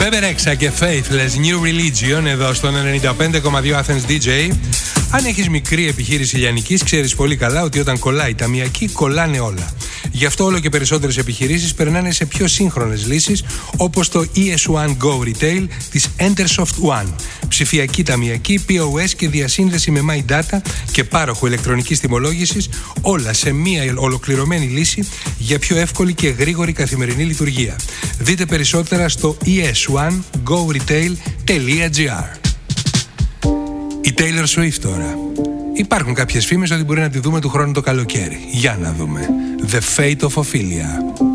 Bebe Rexha και Faithless New Religion εδώ στον 95,2 Athens DJ. Αν έχεις μικρή επιχείρηση λιανικής, ξέρεις πολύ καλά ότι όταν κολλάει ταμιακή, κολλάνε όλα. Γι' αυτό όλο και περισσότερες επιχειρήσεις περνάνε σε πιο σύγχρονες λύσεις, όπως το ES1 Go Retail της Entersoft One. Ψηφιακή ταμιακή, POS και διασύνδεση με My Data και πάροχο ηλεκτρονικής τιμολόγησης, όλα σε μία ολοκληρωμένη λύση για πιο εύκολη και γρήγορη καθημερινή λειτουργία. Δείτε περισσότερα στο es1goretail.gr. Η Taylor Swift τώρα. Υπάρχουν κάποιες φήμες ότι μπορεί να τη δούμε του χρόνου το καλοκαίρι. Για να δούμε. The Fate of Ophelia.